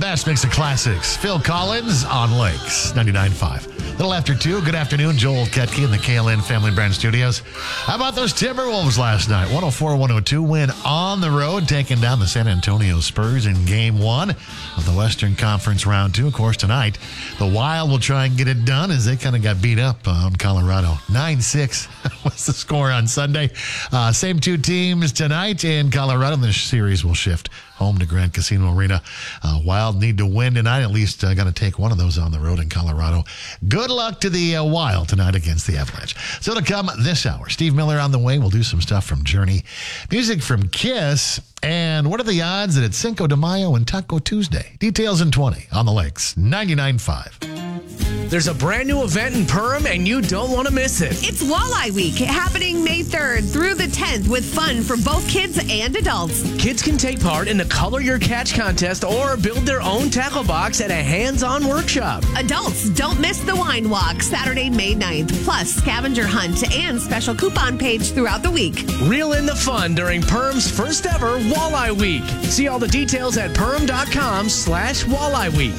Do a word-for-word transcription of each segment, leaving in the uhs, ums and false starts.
best mix of classics. Phil Collins on Lakes, ninety-nine point five. Little after two. Good afternoon. Joel Ketke in the K L N Family Brand Studios. How about those Timberwolves last night? one oh four one oh two win on the road, taking down the San Antonio Spurs in game one of the Western Conference round two. Of course, tonight, the Wild will try and get it done as they kind of got beat up on Colorado. nine six was the score on Sunday. Uh, same two teams tonight in Colorado. The series will shift home to Grand Casino Arena. Uh, Wild need to win tonight. At least uh, got to take one of those on the road in Colorado. Good luck to the uh, Wild tonight against the Avalanche. So to come this hour, Steve Miller on the way. We'll do some stuff from Journey, music from Kiss, and what are the odds that it's Cinco de Mayo and Taco Tuesday? Details in twenty on the Lakes, ninety-nine point five. There's a brand new event in Perham, and you don't want to miss it. It's Walleye Week, happening May third through the tenth with fun for both kids and adults. Kids can take part in the Color Your Catch contest or build their own tackle box at a hands-on workshop. Adults, don't miss the Wine Walk, Saturday, May ninth, plus scavenger hunt and special coupon page throughout the week. Reel in the fun during Perham's first ever Walleye Week. See all the details at perham.com slash Walleye Week.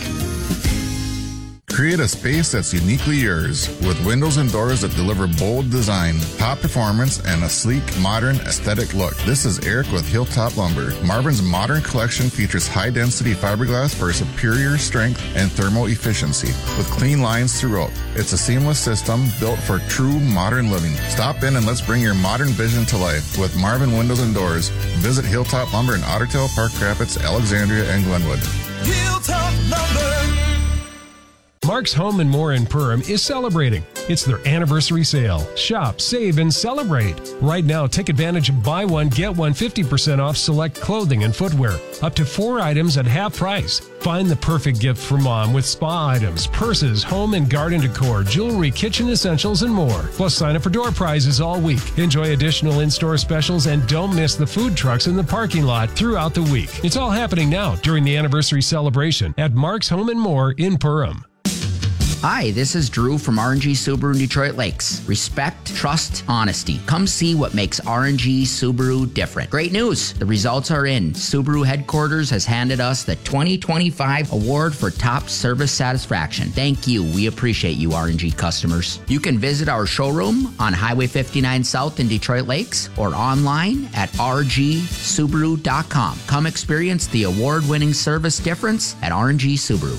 Create a space that's uniquely yours with windows and doors that deliver bold design, top performance, and a sleek, modern, aesthetic look. This is Eric with Hilltop Lumber. Marvin's modern collection features high-density fiberglass for superior strength and thermal efficiency with clean lines throughout. It's a seamless system built for true modern living. Stop in and let's bring your modern vision to life with Marvin Windows and Doors. Visit Hilltop Lumber in Otter Tail, Park Rapids, Alexandria, and Glenwood. Hilltop Lumber. Mark's Home and More in Perham is celebrating. It's their anniversary sale. Shop, save, and celebrate. Right now, take advantage of buy one, get one fifty percent off select clothing and footwear. Up to four items at half price. Find the perfect gift for mom with spa items, purses, home and garden decor, jewelry, kitchen essentials, and more. Plus, sign up for door prizes all week. Enjoy additional in-store specials and don't miss the food trucks in the parking lot throughout the week. It's all happening now during the anniversary celebration at Mark's Home and More in Perham. Hi, this is Drew from R and G Subaru in Detroit Lakes. Respect, trust, honesty. Come see what makes R and G Subaru different. Great news! The results are in. Subaru headquarters has handed us the twenty twenty-five award for top service satisfaction. Thank you. We appreciate you, R and G customers. You can visit our showroom on Highway fifty-nine South in Detroit Lakes or online at r g subaru dot com. Come experience the award-winning service difference at R and G Subaru.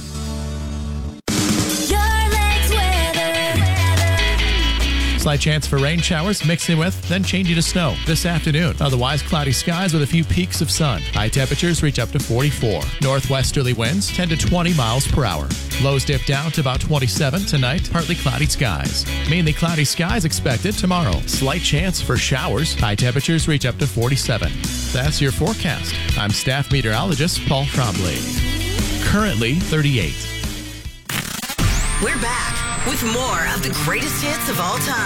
Slight chance for rain showers mixing with, then changing to snow this afternoon. Otherwise, cloudy skies with a few peaks of sun. High temperatures reach up to forty-four. Northwesterly winds ten to twenty miles per hour. Lows dip down to about twenty-seven tonight. Partly cloudy skies. Mainly cloudy skies expected tomorrow. Slight chance for showers. High temperatures reach up to forty-seven. That's your forecast. I'm staff meteorologist Paul Trombley. Currently thirty-eight. We're back with more of the greatest hits of all time.